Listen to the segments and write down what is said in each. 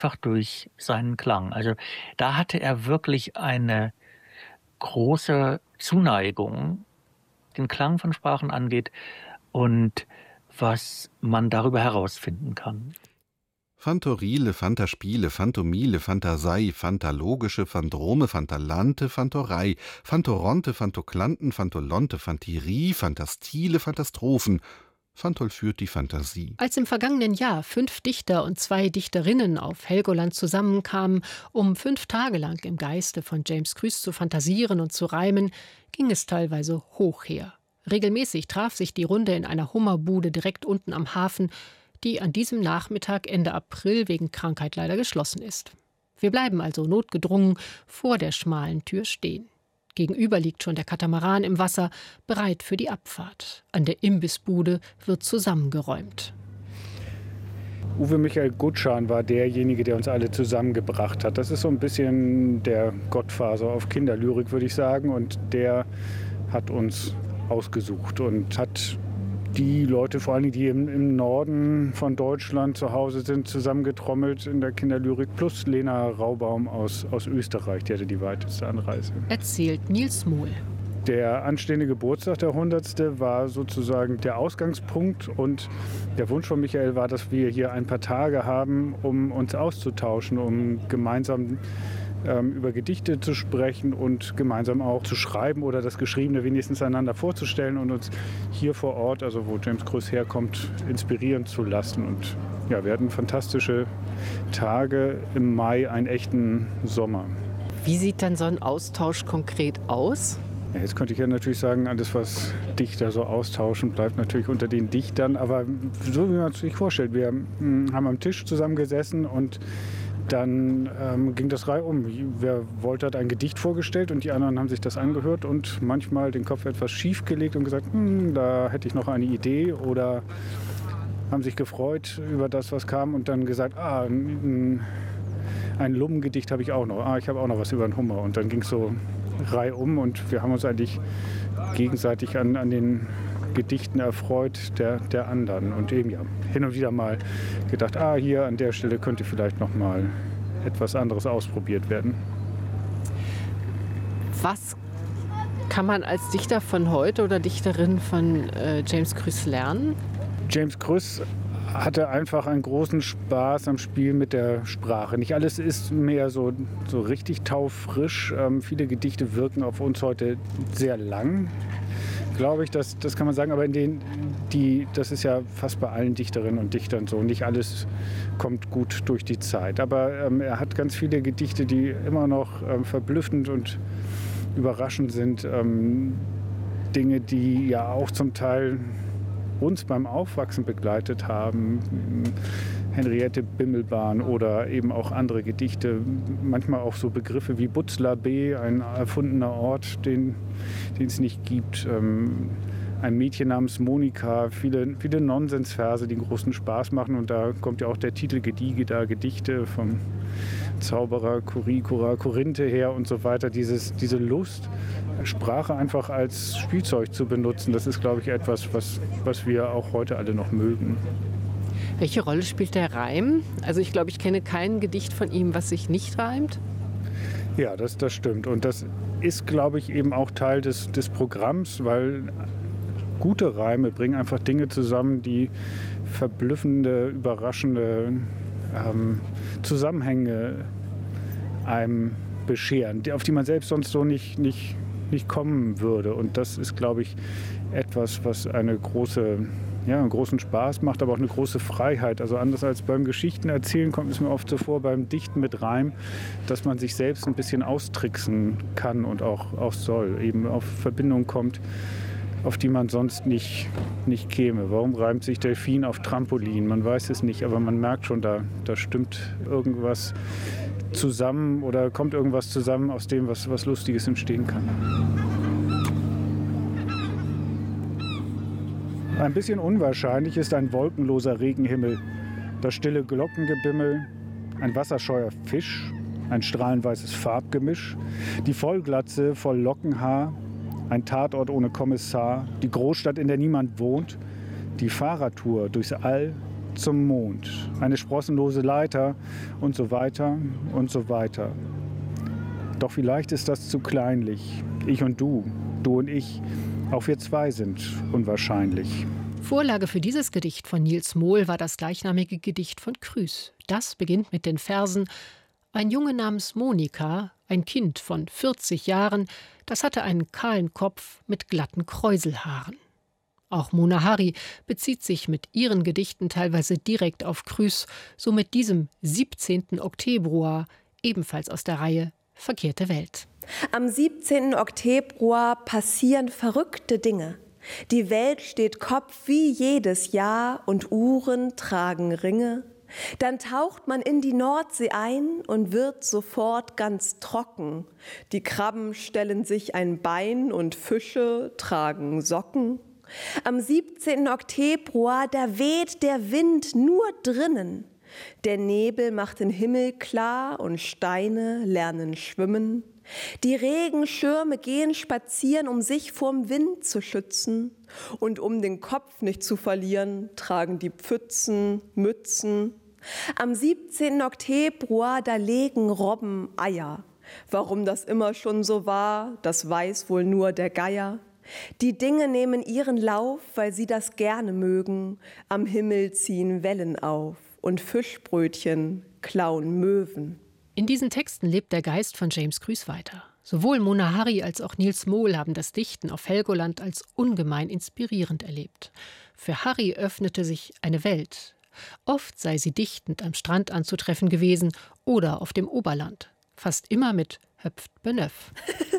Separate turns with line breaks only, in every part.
einfach durch seinen Klang. Also, da hatte er wirklich eine große Zuneigung, den Klang von Sprachen angeht und was man darüber herausfinden kann.
Phantorile, Phantaspiele, Phantomile, Phantasei, Phantalogische, Phandrome, Phantalante, Phantorei, Phantoronte, Phantoklanten, Phantolonte, Phantirie, Phantastile, Phantastrophen. Phantol führt die Fantasie.
Als im vergangenen Jahr 5 Dichter und 2 Dichterinnen auf Helgoland zusammenkamen, um 5 Tage lang im Geiste von James Krüss zu fantasieren und zu reimen, ging es teilweise hoch her. Regelmäßig traf sich die Runde in einer Hummerbude direkt unten am Hafen, die an diesem Nachmittag Ende April wegen Krankheit leider geschlossen ist. Wir bleiben also notgedrungen vor der schmalen Tür stehen. Gegenüber liegt schon der Katamaran im Wasser, bereit für die Abfahrt. An der Imbissbude wird zusammengeräumt.
Uwe Michael Gutschan war derjenige, der uns alle zusammengebracht hat. Das ist so ein bisschen der Gottfaser auf Kinderlyrik, würde ich sagen. Und der hat uns ausgesucht und hat die Leute, vor allem die im Norden von Deutschland zu Hause sind, zusammengetrommelt in der Kinderlyrik, plus Lena Raubaum aus Österreich, die hatte die weiteste Anreise.
Erzählt Nils Mohl.
Der anstehende Geburtstag, der 100. war sozusagen der Ausgangspunkt und der Wunsch von Michael war, dass wir hier ein paar Tage haben, um uns auszutauschen, um gemeinsam über Gedichte zu sprechen und gemeinsam auch zu schreiben oder das Geschriebene wenigstens einander vorzustellen und uns hier vor Ort, also wo James Krüss herkommt, inspirieren zu lassen. Und ja, wir hatten fantastische Tage im Mai, einen echten Sommer.
Wie sieht dann so ein Austausch konkret aus?
Ja, jetzt könnte ich ja natürlich sagen, alles, was Dichter so austauschen, bleibt natürlich unter den Dichtern. Aber so wie man es sich vorstellt, wir haben am Tisch zusammengesessen und dann ging das reihum. Wer wollte, hat ein Gedicht vorgestellt und die anderen haben sich das angehört und manchmal den Kopf etwas schief gelegt und gesagt, da hätte ich noch eine Idee, oder haben sich gefreut über das, was kam und dann gesagt, ein Lummengedicht habe ich auch noch. Ich habe auch noch was über einen Hummer. Und dann ging es so reihum und wir haben uns eigentlich gegenseitig an den Gedichten erfreut der anderen und eben ja hin und wieder mal gedacht, hier an der Stelle könnte vielleicht noch mal etwas anderes ausprobiert werden.
Was kann man als Dichter von heute oder Dichterin von James Krüss lernen?
James Krüss hatte einfach einen großen Spaß am Spiel mit der Sprache. Nicht alles ist mehr so richtig taufrisch. Viele Gedichte wirken auf uns heute sehr lang, glaube ich, das kann man sagen. Aber das ist ja fast bei allen Dichterinnen und Dichtern so. Nicht alles kommt gut durch die Zeit. Aber er hat ganz viele Gedichte, die immer noch verblüffend und überraschend sind. Dinge, die ja auch zum Teil uns beim Aufwachsen begleitet haben. Henriette Bimmelbahn oder eben auch andere Gedichte. Manchmal auch so Begriffe wie Butzler B, ein erfundener Ort, den es nicht gibt. Ein Mädchen namens Monika, viele Nonsensverse, die großen Spaß machen. Und da kommt ja auch der Titel Gediegeda Gedichte vom Zauberer Kurikura, Korinthe her und so weiter. Diese Lust, Sprache einfach als Spielzeug zu benutzen, das ist, glaube ich, etwas, was wir auch heute alle noch mögen.
Welche Rolle spielt der Reim? Also ich glaube, ich kenne kein Gedicht von ihm, was sich nicht reimt.
Ja, das stimmt. Und das ist, glaube ich, eben auch Teil des Programms, weil gute Reime bringen einfach Dinge zusammen, die verblüffende, überraschende Zusammenhänge einem bescheren, auf die man selbst sonst so nicht kommen würde. Und das ist, glaube ich, etwas, was einen großen Spaß macht, aber auch eine große Freiheit. Also anders als beim Geschichtenerzählen kommt es mir oft so vor, beim Dichten mit Reim, dass man sich selbst ein bisschen austricksen kann und auch soll, eben auf Verbindungen kommt, auf die man sonst nicht käme. Warum reimt sich Delfin auf Trampolin? Man weiß es nicht, aber man merkt schon, da stimmt irgendwas zusammen oder kommt irgendwas zusammen, aus dem was Lustiges entstehen kann. Ein bisschen unwahrscheinlich ist ein wolkenloser Regenhimmel, das stille Glockengebimmel, ein wasserscheuer Fisch, ein strahlenweißes Farbgemisch, die Vollglatze voll Lockenhaar, ein Tatort ohne Kommissar, die Großstadt, in der niemand wohnt, die Fahrradtour durchs All, zum Mond, eine sprossenlose Leiter und so weiter und so weiter. Doch vielleicht ist das zu kleinlich. Ich und du und ich, auch wir zwei sind unwahrscheinlich.
Vorlage für dieses Gedicht von Niels Mohl war das gleichnamige Gedicht von Krüß. Das beginnt mit den Versen: Ein Junge namens Monika, ein Kind von 40 Jahren, das hatte einen kahlen Kopf mit glatten Kräuselhaaren. Auch Mona Hari bezieht sich mit ihren Gedichten teilweise direkt auf Krüß, so mit diesem 17. Oktobruar, ebenfalls aus der Reihe Verkehrte Welt.
Am 17. Oktobruar passieren verrückte Dinge. Die Welt steht Kopf wie jedes Jahr und Uhren tragen Ringe. Dann taucht man in die Nordsee ein und wird sofort ganz trocken. Die Krabben stellen sich ein Bein und Fische tragen Socken. Am 17. Oktobruar, da weht der Wind nur drinnen. Der Nebel macht den Himmel klar und Steine lernen schwimmen. Die Regenschirme gehen spazieren, um sich vorm Wind zu schützen. Und um den Kopf nicht zu verlieren, tragen die Pfützen Mützen. Am 17. Oktobruar, da legen Robben Eier. Warum das immer schon so war, das weiß wohl nur der Geier. Die Dinge nehmen ihren Lauf, weil sie das gerne mögen. Am Himmel ziehen Wellen auf und Fischbrötchen klauen Möwen.
In diesen Texten lebt der Geist von James Krüß weiter. Sowohl Mona Hari als auch Niels Mohl haben das Dichten auf Helgoland als ungemein inspirierend erlebt. Für Hari öffnete sich eine Welt. Oft sei sie dichtend am Strand anzutreffen gewesen oder auf dem Oberland. Fast immer mit Höpft-Benöff.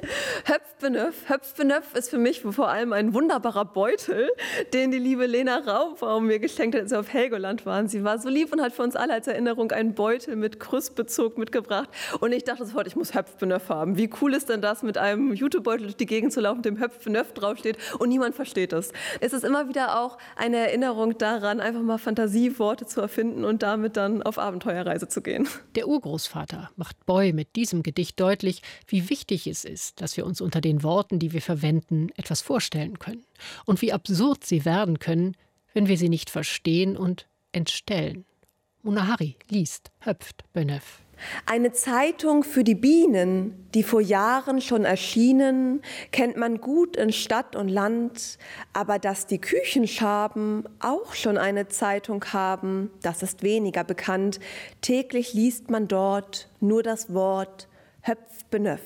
Höpft-Benöff ist für mich vor allem ein wunderbarer Beutel, den die liebe Lena Raubaum mir geschenkt hat, als wir auf Helgoland waren. Sie war so lieb und hat für uns alle als Erinnerung einen Beutel mit Krüßbezug mitgebracht. Und ich dachte sofort, ich muss Höpft-Benöff haben. Wie cool ist denn das, mit einem Jutebeutel durch die Gegend zu laufen, dem Höpft-Benöff draufsteht und niemand versteht es. Es ist immer wieder auch eine Erinnerung daran, einfach mal Fantasieworte zu erfinden und damit dann auf Abenteuerreise zu gehen.
Der Urgroßvater macht Boy mit diesem Gedicht deutlich, wie wichtig es ist, dass wir uns unter den Worten, die wir verwenden, etwas vorstellen können. Und wie absurd sie werden können, wenn wir sie nicht verstehen und entstellen. Mona Hari liest Höpft-Benöff.
Eine Zeitung für die Bienen, die vor Jahren schon erschienen, kennt man gut in Stadt und Land. Aber dass die Küchenschaben auch schon eine Zeitung haben, das ist weniger bekannt. Täglich liest man dort nur das Wort Höpft-Benöff.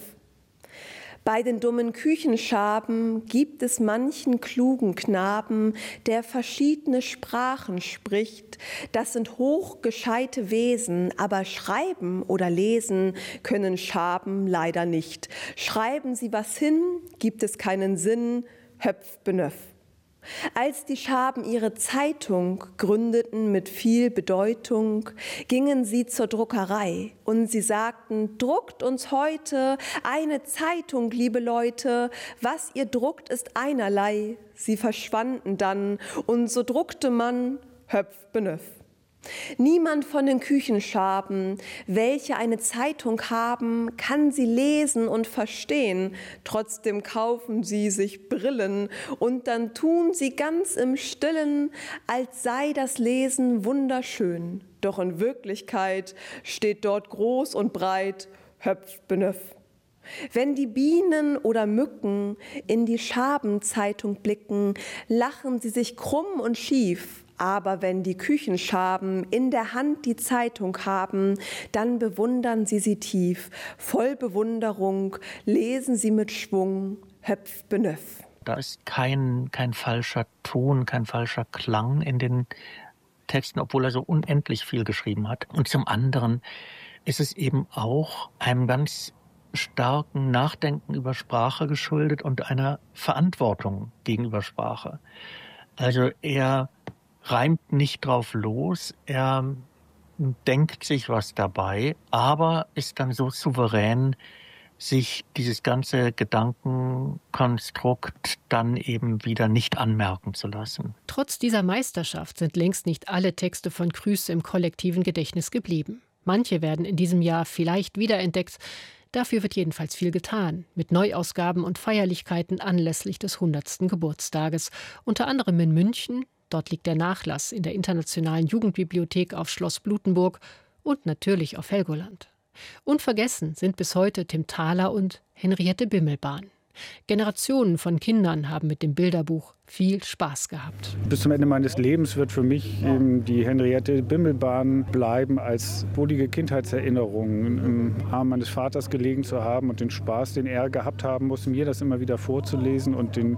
Bei den dummen Küchenschaben gibt es manchen klugen Knaben, der verschiedene Sprachen spricht. Das sind hochgescheite Wesen, aber schreiben oder lesen können Schaben leider nicht. Schreiben sie was hin, gibt es keinen Sinn, Höpft-Benöff. Als die Schaben ihre Zeitung gründeten mit viel Bedeutung, gingen sie zur Druckerei und sie sagten: Druckt uns heute eine Zeitung, liebe Leute, was ihr druckt, ist einerlei. Sie verschwanden dann und so druckte man Höpft-Benöff. Niemand von den Küchenschaben, welche eine Zeitung haben, kann sie lesen und verstehen. Trotzdem kaufen sie sich Brillen und dann tun sie ganz im Stillen, als sei das Lesen wunderschön. Doch in Wirklichkeit steht dort groß und breit Höpft-Benöff. Wenn die Bienen oder Mücken in die Schabenzeitung blicken, lachen sie sich krumm und schief. Aber wenn die Küchenschaben in der Hand die Zeitung haben, dann bewundern sie tief. Voll Bewunderung lesen sie mit Schwung Höpft-Benöff.
Da ist kein falscher Ton, kein falscher Klang in den Texten, obwohl er so unendlich viel geschrieben hat. Und zum anderen ist es eben auch einem ganz starken Nachdenken über Sprache geschuldet und einer Verantwortung gegenüber Sprache. Also er reimt nicht drauf los, er denkt sich was dabei, aber ist dann so souverän, sich dieses ganze Gedankenkonstrukt dann eben wieder nicht anmerken zu lassen.
Trotz dieser Meisterschaft sind längst nicht alle Texte von Krüß im kollektiven Gedächtnis geblieben. Manche werden in diesem Jahr vielleicht wiederentdeckt. Dafür wird jedenfalls viel getan, mit Neuausgaben und Feierlichkeiten anlässlich des 100. Geburtstages, unter anderem in München, Dort liegt der Nachlass in der Internationalen Jugendbibliothek auf Schloss Blutenburg und natürlich auf Helgoland. Unvergessen sind bis heute Tim Thaler und Henriette Bimmelbahn. Generationen von Kindern haben mit dem Bilderbuch viel Spaß gehabt.
Bis zum Ende meines Lebens wird für mich eben die Henriette Bimmelbahn bleiben als wohlige Kindheitserinnerung, im Arm meines Vaters gelegen zu haben und den Spaß, den er gehabt haben muss, mir das immer wieder vorzulesen und den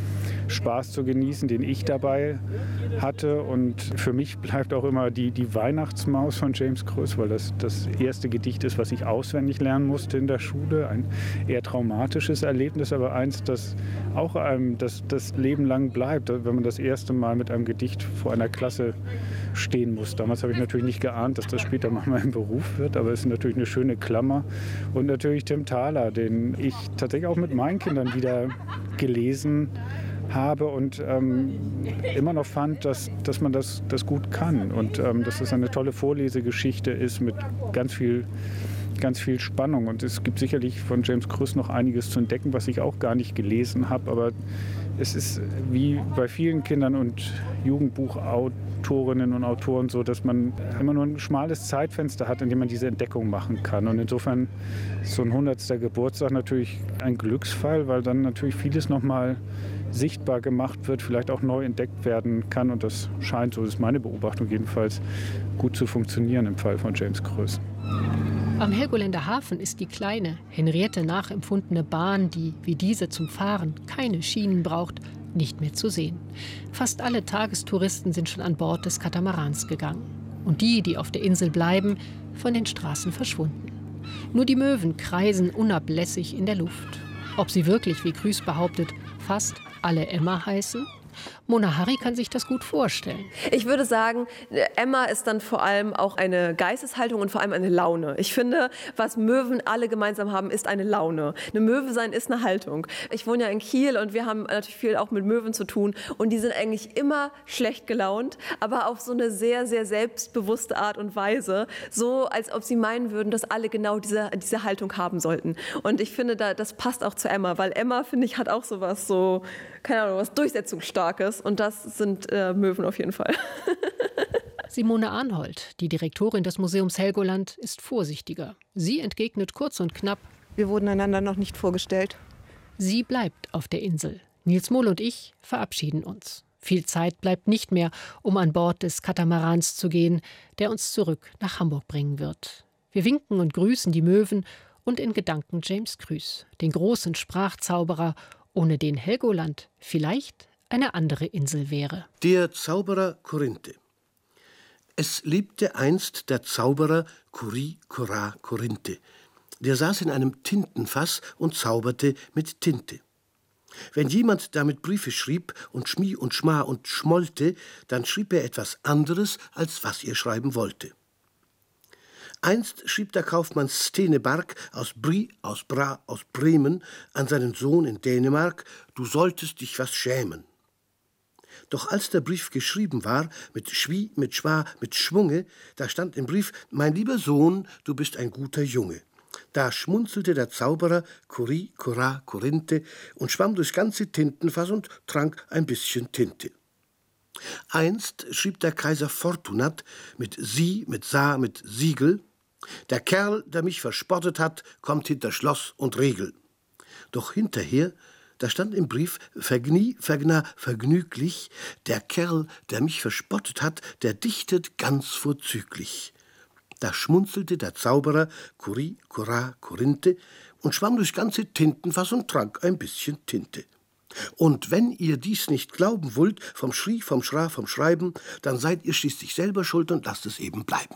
Spaß zu genießen, den ich dabei hatte. Und für mich bleibt auch immer die Weihnachtsmaus von James Kröss, weil das erste Gedicht ist, was ich auswendig lernen musste in der Schule. Ein eher traumatisches Erlebnis, aber eins, das auch einem das Leben lang bleibt, wenn man das erste Mal mit einem Gedicht vor einer Klasse stehen muss. Damals habe ich natürlich nicht geahnt, dass das später mal mein Beruf wird, aber es ist natürlich eine schöne Klammer. Und natürlich Tim Thaler, den ich tatsächlich auch mit meinen Kindern wieder gelesen habe und immer noch fand, dass man das gut kann und dass es eine tolle Vorlesegeschichte ist mit ganz viel Spannung. Und es gibt sicherlich von James Kröss noch einiges zu entdecken, was ich auch gar nicht gelesen habe, aber es ist wie bei vielen Kindern und Jugendbuchautorinnen und Autoren so, dass man immer nur ein schmales Zeitfenster hat, in dem man diese Entdeckung machen kann. Und insofern ist so ein 100. Geburtstag natürlich ein Glücksfall, weil dann natürlich vieles nochmal sichtbar gemacht wird, vielleicht auch neu entdeckt werden kann. Und das scheint, so ist meine Beobachtung jedenfalls, gut zu funktionieren im Fall von James Kröss.
Am Helgoländer Hafen ist die kleine, Henriette nachempfundene Bahn, die wie diese zum Fahren keine Schienen braucht, nicht mehr zu sehen. Fast alle Tagestouristen sind schon an Bord des Katamarans gegangen. Und die auf der Insel bleiben, von den Straßen verschwunden. Nur die Möwen kreisen unablässig in der Luft. Ob sie wirklich, wie Krüß behauptet, fast alle Emma heißen? Mona Harry kann sich das gut vorstellen.
Ich würde sagen, Emma ist dann vor allem auch eine Geisteshaltung und vor allem eine Laune. Ich finde, was Möwen alle gemeinsam haben, ist eine Laune. Eine Möwe sein ist eine Haltung. Ich wohne ja in Kiel und wir haben natürlich viel auch mit Möwen zu tun. Und die sind eigentlich immer schlecht gelaunt, aber auf so eine sehr, sehr selbstbewusste Art und Weise. So, als ob sie meinen würden, dass alle genau diese Haltung haben sollten. Und ich finde, das passt auch zu Emma, weil Emma, finde ich, hat auch sowas so, keine Ahnung, was Durchsetzungsstarkes. Und das sind Möwen auf jeden Fall.
Simone Arnhold, die Direktorin des Museums Helgoland, ist vorsichtiger. Sie entgegnet kurz und knapp:
Wir wurden einander noch nicht vorgestellt.
Sie bleibt auf der Insel. Nils Mohl und ich verabschieden uns. Viel Zeit bleibt nicht mehr, um an Bord des Katamarans zu gehen, der uns zurück nach Hamburg bringen wird. Wir winken und grüßen die Möwen und in Gedanken James Krüß, den großen Sprachzauberer, ohne den Helgoland vielleicht eine andere Insel wäre.
Der Zauberer Korinthe. Es lebte einst der Zauberer Korinthe. Der saß in einem Tintenfass und zauberte mit Tinte. Wenn jemand damit Briefe schrieb und Schmi und Schma und schmollte, dann schrieb er etwas anderes, als was er schreiben wollte. Einst schrieb der Kaufmann Stenebark aus Bremen an seinen Sohn in Dänemark: Du solltest dich was schämen. Doch als der Brief geschrieben war, mit Schwie, mit Schwa, mit Schwunge, da stand im Brief: Mein lieber Sohn, du bist ein guter Junge. Da schmunzelte der Zauberer Korinthe und schwamm durchs ganze Tintenfass und trank ein bisschen Tinte. Einst schrieb der Kaiser Fortunat mit Sie, mit Sa, mit Siegel: Der Kerl, der mich verspottet hat, kommt hinter Schloss und Riegel. Doch hinterher, da stand im Brief vergnüglich: Der Kerl, der mich verspottet hat, der dichtet ganz vorzüglich. Da schmunzelte der Zauberer Korinthe und schwamm durchs ganze Tintenfass und trank ein bisschen Tinte. Und wenn ihr dies nicht glauben wollt, vom Schrie, vom Schra, vom Schreiben, dann seid ihr schließlich selber schuld und lasst es eben bleiben.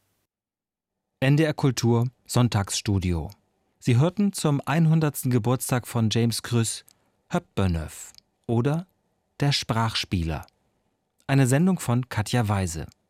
NDR Kultur Sonntagsstudio. Sie hörten zum 100. Geburtstag von James Krüss Höppböneuf oder Der Sprachspieler. Eine Sendung von Katja Weise.